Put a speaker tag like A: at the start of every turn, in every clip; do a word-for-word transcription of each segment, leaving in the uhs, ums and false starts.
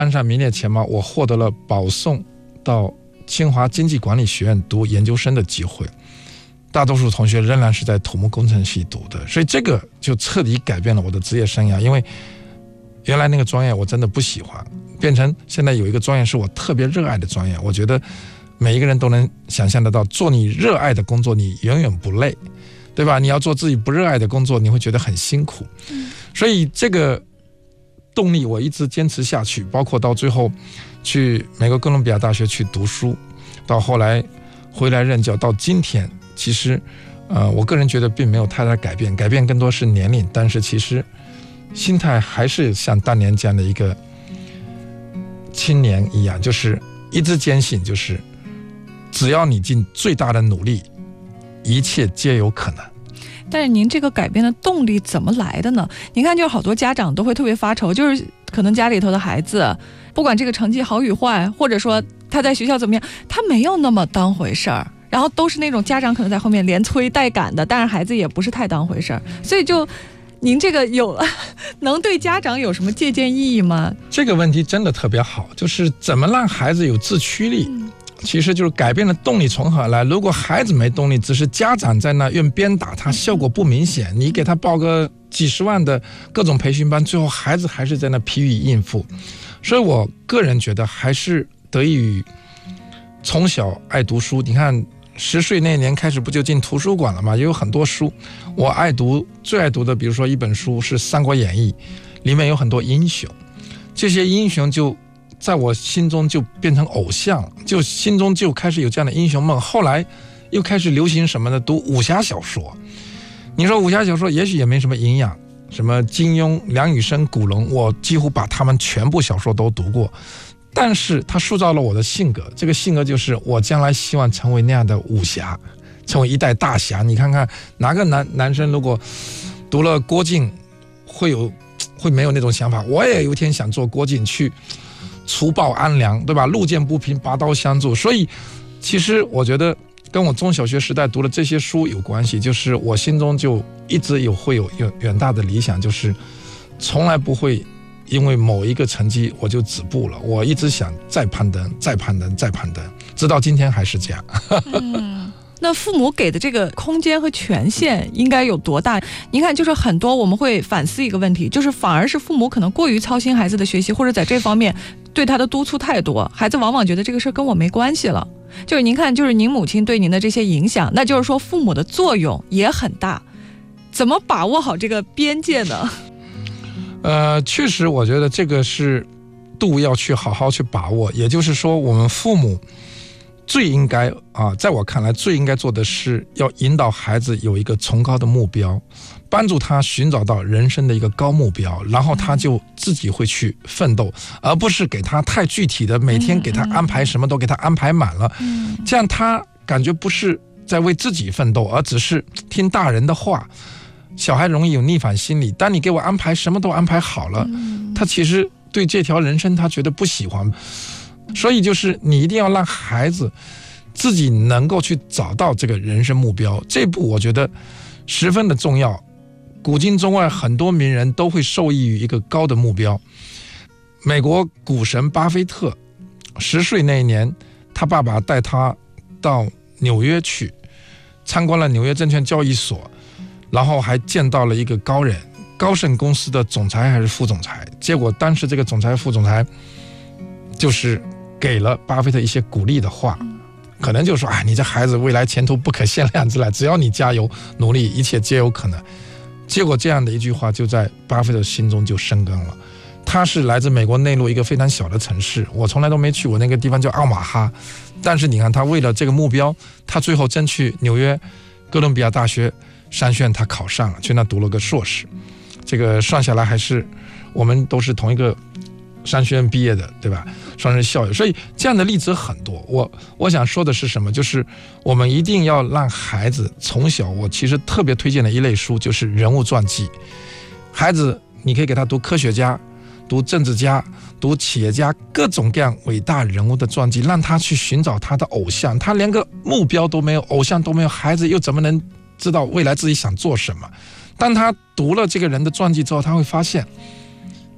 A: 安上名列前茅，我获得了保送到清华经济管理学院读研究生的机会。大多数同学仍然是在土木工程系读的，所以这个就彻底改变了我的职业生涯。因为原来那个专业我真的不喜欢，变成现在有一个专业是我特别热爱的专业。我觉得每一个人都能想象得到，做你热爱的工作你远远不累，对吧？你要做自己不热爱的工作，你会觉得很辛苦。所以这个动力我一直坚持下去，包括到最后去美国哥伦比亚大学去读书，到后来回来任教，到今天其实呃，我个人觉得并没有太大改变，改变更多是年龄，但是其实心态还是像当年这样的一个青年一样，就是一直坚信，就是只要你尽最大的努力，一切皆有可能。
B: 但是您这个改变的动力怎么来的呢？您看，就是好多家长都会特别发愁，就是可能家里头的孩子，不管这个成绩好与坏，或者说他在学校怎么样，他没有那么当回事儿，然后都是那种家长可能在后面连催带赶的，但是孩子也不是太当回事儿，所以就您这个有能对家长有什么借鉴意义吗？
A: 这个问题真的特别好，就是怎么让孩子有自驱力。嗯，其实就是改变的动力从何来？如果孩子没动力，只是家长在那用鞭打他，效果不明显。你给他报个几十万的各种培训班，最后孩子还是在那疲于应付。所以我个人觉得还是得益于从小爱读书。你看十岁那年开始不就进图书馆了吗？也有很多书我爱读，最爱读的比如说一本书是《三国演义》，里面有很多英雄，这些英雄就在我心中就变成偶像，就心中就开始有这样的英雄梦。后来又开始流行什么呢？读武侠小说。你说武侠小说也许也没什么营养，什么金庸、梁羽生、古龙，我几乎把他们全部小说都读过，但是他塑造了我的性格。这个性格就是我将来希望成为那样的武侠，成为一代大侠。你看看哪个男男生如果读了郭靖会有会没有那种想法？我也有一天想做郭靖，去除暴安良，对吧？路见不平拔刀相助。所以其实我觉得跟我中小学时代读的这些书有关系，就是我心中就一直有会有远大的理想，就是从来不会因为某一个成绩我就止步了，我一直想再攀登再攀登再攀登，直到今天还是这样。
B: 嗯，那父母给的这个空间和权限应该有多大？您看，就是很多我们会反思一个问题，就是反而是父母可能过于操心孩子的学习，或者在这方面对他的督促太多，孩子往往觉得这个事跟我没关系了。就是您看，就是您母亲对您的这些影响，那就是说父母的作用也很大，怎么把握好这个边界呢？
A: 呃，确实我觉得这个是度要去好好去把握。也就是说我们父母最应该啊，在我看来最应该做的是要引导孩子有一个崇高的目标，帮助他寻找到人生的一个高目标，然后他就自己会去奋斗，而不是给他太具体的每天给他安排什么都给他安排满了，这样他感觉不是在为自己奋斗，而只是听大人的话。小孩容易有逆反心理，当你给我安排什么都安排好了，他其实对这条人生他觉得不喜欢。所以就是你一定要让孩子自己能够去找到这个人生目标，这步我觉得十分的重要。古今中外很多名人都会受益于一个高的目标。美国股神巴菲特十岁那一年，他爸爸带他到纽约去参观了纽约证券交易所，然后还见到了一个高人，高盛公司的总裁还是副总裁。结果当时这个总裁副总裁就是给了巴菲特一些鼓励的话，可能就说啊，你这孩子未来前途不可限量之类，只要你加油努力，一切皆有可能。结果这样的一句话就在巴菲特心中就生根了。他是来自美国内陆一个非常小的城市，我从来都没去过那个地方叫奥马哈，但是你看他为了这个目标，他最后争取纽约哥伦比亚大学商学院他考上了，去那读了个硕士。这个算下来还是我们都是同一个商学院毕业的，对吧？双生校友。所以这样的例子很多。我我想说的是什么？就是我们一定要让孩子从小，我其实特别推荐的一类书就是人物传记。孩子你可以给他读科学家，读政治家，读企业家，各种各样伟大人物的传记，让他去寻找他的偶像。他连个目标都没有，偶像都没有，孩子又怎么能知道未来自己想做什么？当他读了这个人的传记之后，他会发现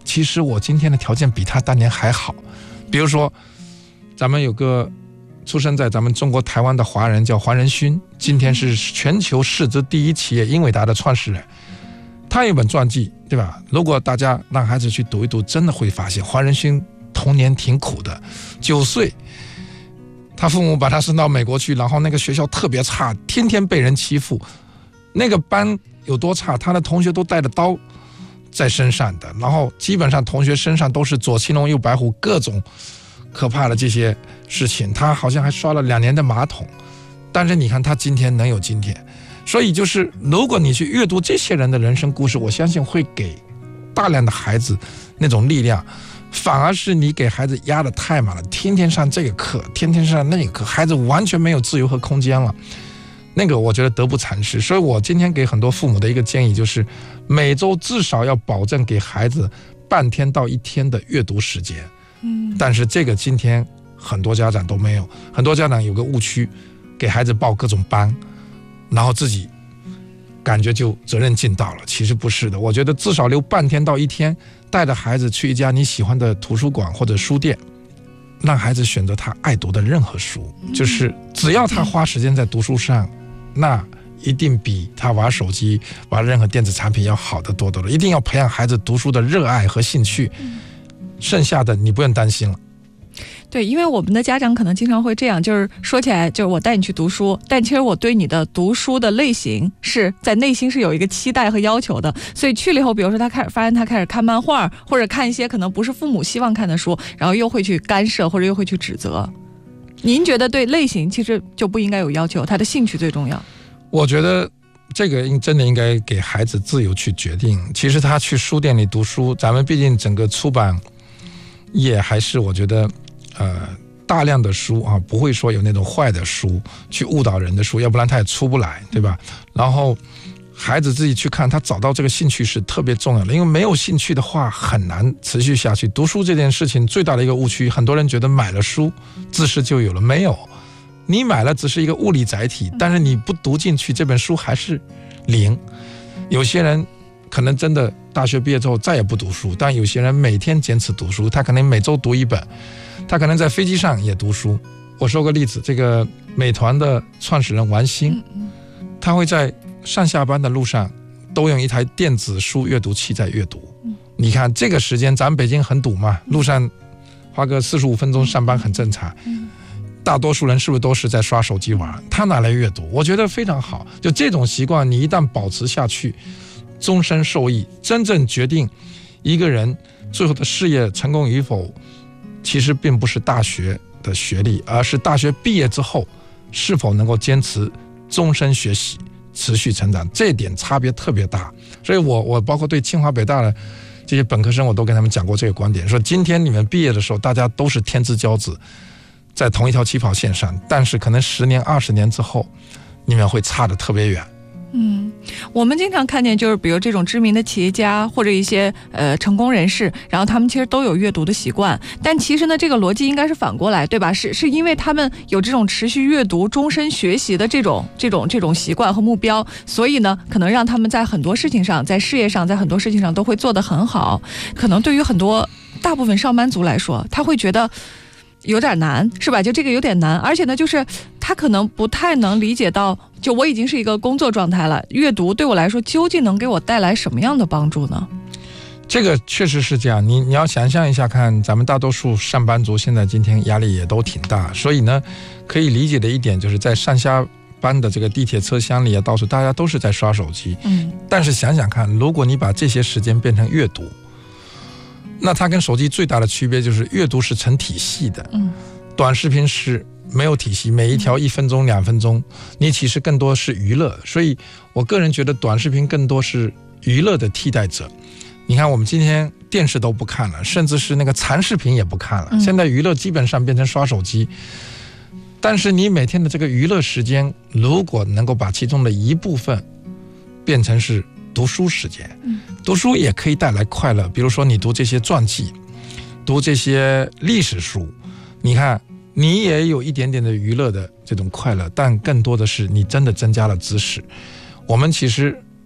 A: 其实我今天的条件比他当年还好。比如说咱们有个出生在咱们中国台湾的华人叫黄仁勋，今天是全球市值第一企业英伟达的创始人，他有一本传记，对吧？如果大家让孩子去读一读，真的会发现黄仁勋童年挺苦的。九岁他父母把他送到美国去，然后那个学校特别差，天天被人欺负，那个班有多差，他的同学都带着刀在身上的，然后基本上同学身上都是左青龙右白虎，各种可怕的这些事情，他好像还刷了两年的马桶。但是你看他今天能有今天，所以就是如果你去阅读这些人的人生故事，我相信会给大量的孩子那种力量。反而是你给孩子压得太满了，天天上这个课，天天上那个课，孩子完全没有自由和空间了，那个我觉得得不偿失。所以我今天给很多父母的一个建议就是，每周至少要保证给孩子半天到一天的阅读时间。嗯，但是这个今天很多家长都没有，很多家长有个误区，给孩子报各种班，然后自己感觉就责任尽到了，其实不是的。我觉得至少留半天到一天，带着孩子去一家你喜欢的图书馆或者书店，让孩子选择他爱读的任何书，就是只要他花时间在读书上，那一定比他玩手机玩任何电子产品要好得多多了。一定要培养孩子读书的热爱和兴趣，剩下的你不用担心了。
B: 对，因为我们的家长可能经常会这样，就是说起来就是我带你去读书，但其实我对你的读书的类型是在内心是有一个期待和要求的，所以去了以后，比如说他开始发现他开始看漫画，或者看一些可能不是父母希望看的书，然后又会去干涉或者又会去指责。您觉得对类型其实就不应该有要求，他的兴趣最重要？
A: 我觉得这个真的应该给孩子自由去决定。其实他去书店里读书，咱们毕竟整个出版业还是我觉得呃，大量的书啊，不会说有那种坏的书去误导人的书，要不然他也出不来，对吧？然后孩子自己去看，他找到这个兴趣是特别重要的，因为没有兴趣的话很难持续下去。读书这件事情最大的一个误区，很多人觉得买了书知识就有了，没有，你买了只是一个物理载体，但是你不读进去，这本书还是零。有些人可能真的大学毕业之后再也不读书，但有些人每天坚持读书，他可能每周读一本，他可能在飞机上也读书。我说个例子，这个美团的创始人王兴，他会在上下班的路上都用一台电子书阅读器在阅读。你看这个时间，咱们北京很堵嘛，路上花个四十五分钟上班很正常，大多数人是不是都是在刷手机玩？他拿来阅读，我觉得非常好。就这种习惯，你一旦保持下去，终身受益。真正决定一个人最后的事业成功与否，其实并不是大学的学历，而是大学毕业之后是否能够坚持终身学习，持续成长，这点差别特别大。所以我我包括对清华北大的这些本科生，我都跟他们讲过这个观点，说今天你们毕业的时候，大家都是天之骄子，在同一条起跑线上，但是可能十年二十年之后，你们会差得特别远。
B: 嗯，我们经常看见就是比如这种知名的企业家或者一些呃成功人士，然后他们其实都有阅读的习惯，但其实呢这个逻辑应该是反过来，对吧？是是因为他们有这种持续阅读终身学习的这种这种这种习惯和目标，所以呢可能让他们在很多事情上，在事业上，在很多事情上都会做得很好。可能对于很多大部分上班族来说，他会觉得有点难，是吧？就这个有点难，而且呢就是他可能不太能理解到，就我已经是一个工作状态了，阅读对我来说究竟能给我带来什么样的帮助呢？
A: 这个确实是这样，你你要想象一下看，咱们大多数上班族现在今天压力也都挺大，所以呢可以理解的一点就是在上下班的这个地铁车厢里啊，到处大家都是在刷手机。嗯，但是想想看，如果你把这些时间变成阅读，那它跟手机最大的区别就是阅读是成体系的，嗯，短视频是没有体系，每一条一分钟两分钟，你其实更多是娱乐。所以我个人觉得短视频更多是娱乐的替代者。你看我们今天电视都不看了，甚至是那个残视频也不看了，现在娱乐基本上变成刷手机。但是你每天的这个娱乐时间，如果能够把其中的一部分变成是读书时间，读书也可以带来快乐。比如说你读这些传记，读这些历史书，你看你也有一点点的娱乐的这种快乐，但更多的是你真的增加了知识。我们其实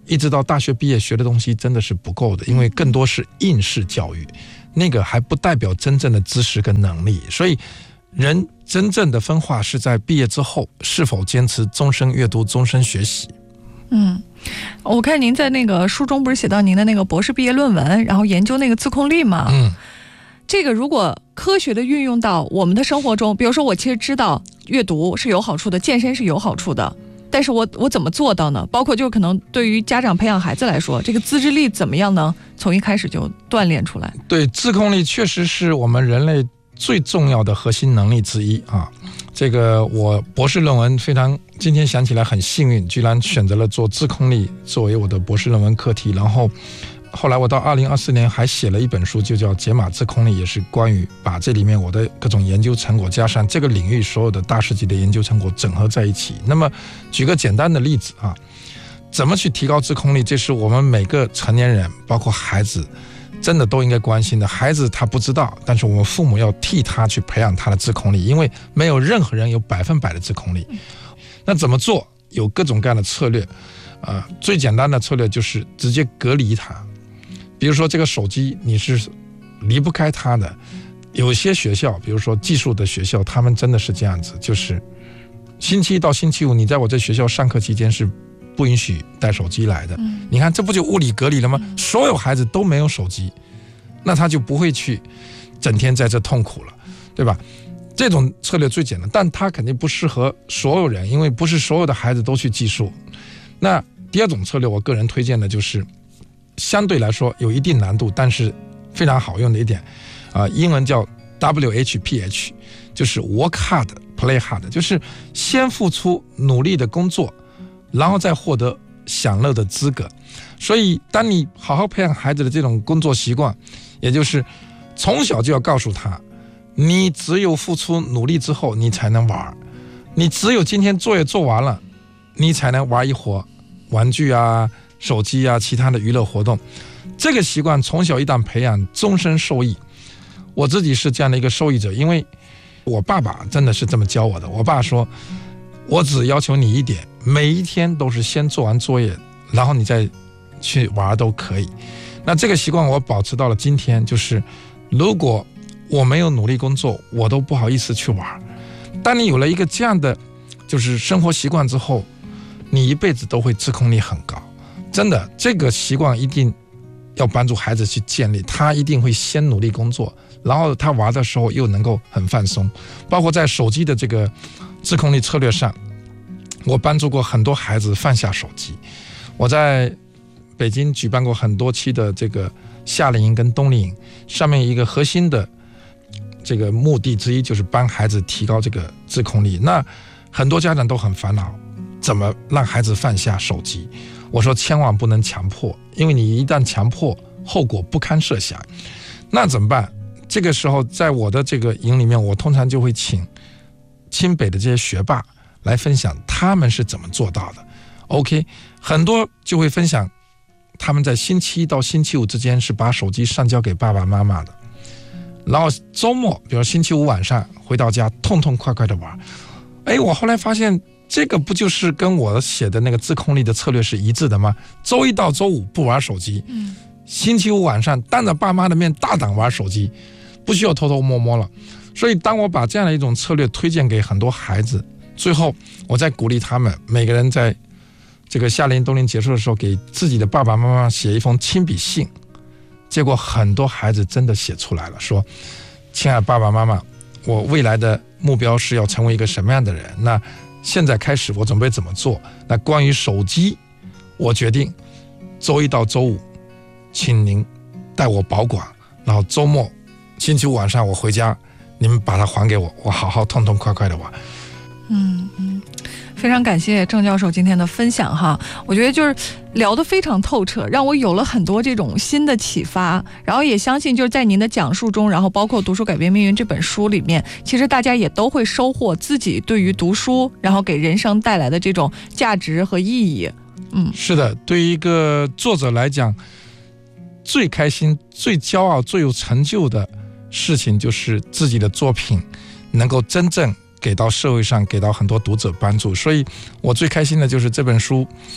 A: 一直到大学毕业学的东西真的是不够的，因为更多是应试教育，那个还不代表真正的知识跟能力。所以人真正的分化是在毕业之后是否坚持终身阅读、终身学习。
B: 嗯，我看您在那个书中不是写到您的那个博士毕业论文，然后研究那个自控力嘛？
A: 嗯，
B: 这个如果科学的运用到我们的生活中，比如说我其实知道阅读是有好处的，健身是有好处的，但是我我怎么做到呢？包括就可能对于家长培养孩子来说，这个自制力怎么样呢？从一开始就锻炼出来。
A: 对，自控力确实是我们人类最重要的核心能力之一啊。这个我博士论文非常，今天想起来很幸运，居然选择了做自控力作为我的博士论文课题。然后后来我到二零二四年还写了一本书，就叫《解码自控力》，也是关于把这里面我的各种研究成果加上这个领域所有的大师级的研究成果整合在一起。那么举个简单的例子啊，怎么去提高自控力，这是我们每个成年人包括孩子真的都应该关心的。孩子他不知道，但是我们父母要替他去培养他的自控力，因为没有任何人有百分百的自控力。那怎么做？有各种各样的策略，呃，最简单的策略就是直接隔离他。比如说这个手机你是离不开它的，有些学校比如说技术的学校，他们真的是这样子，就是星期一到星期五你在我这学校上课期间是不允许带手机来的。嗯，你看这不就物理隔离了吗？嗯，所有孩子都没有手机，那他就不会去整天在这痛苦了，对吧？这种策略最简单，但它肯定不适合所有人，因为不是所有的孩子都去计数。那第二种策略我个人推荐的就是相对来说有一定难度但是非常好用的一点，呃、英文叫 W H P H， 就是 work hard play hard， 就是先付出努力的工作，然后再获得享乐的资格。所以当你好好培养孩子的这种工作习惯，也就是从小就要告诉他，你只有付出努力之后你才能玩，你只有今天作业做完了你才能玩一会儿玩具啊、手机啊、其他的娱乐活动。这个习惯从小一旦培养，终身受益。我自己是这样的一个受益者，因为我爸爸真的是这么教我的。我爸说，我只要求你一点，每一天都是先做完作业，然后你再去玩都可以。那这个习惯我保持到了今天，就是如果我没有努力工作，我都不好意思去玩。当你有了一个这样的就是生活习惯之后，你一辈子都会自控力很高。真的，这个习惯一定要帮助孩子去建立，他一定会先努力工作，然后他玩的时候又能够很放松。包括在手机的这个自控力策略上，我帮助过很多孩子放下手机。我在北京举办过很多期的这个夏令营跟冬令营，上面一个核心的这个目的之一就是帮孩子提高这个自控力。那很多家长都很烦恼，怎么让孩子放下手机？我说千万不能强迫，因为你一旦强迫，后果不堪设想。那怎么办？这个时候在我的这个营里面，我通常就会请清北的这些学霸来分享他们是怎么做到的。 OK， 很多就会分享他们在星期一到星期五之间是把手机上交给爸爸妈妈的，然后周末比如星期五晚上回到家痛痛快快的玩。哎，我后来发现这个不就是跟我写的那个自控力的策略是一致的吗？周一到周五不玩手机，嗯，星期五晚上当着爸妈的面大胆玩手机，不需要偷偷摸摸了。所以当我把这样的一种策略推荐给很多孩子，最后我再鼓励他们每个人在这个夏令营冬令营结束的时候给自己的爸爸妈妈写一封亲笔信。结果很多孩子真的写出来了，说亲爱的爸爸妈妈，我未来的目标是要成为一个什么样的人，那现在开始我准备怎么做。那关于手机，我决定周一到周五请您带我保管，然后周末星期五晚上我回家，你们把它还给我，我好好痛痛快快的玩。
B: 嗯嗯，非常感谢郑教授今天的分享哈，我觉得就是聊得非常透彻，让我有了很多这种新的启发，然后也相信就是在您的讲述中，然后包括《读书改变命运》这本书里面，其实大家也都会收获自己对于读书然后给人生带来的这种价值和意义。嗯，
A: 是的，对于一个作者来讲，最开心、最骄傲、最有成就的事情就是自己的作品能够真正给到社会上，给到很多读者帮助。所以我最开心的就是这本书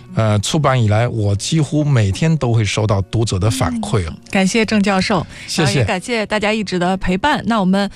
A: 呃，出版以来，我几乎每天都会收到读者的反馈、
B: 嗯、感谢郑教授，
A: 谢谢，
B: 也感谢大家一直的陪伴。那我们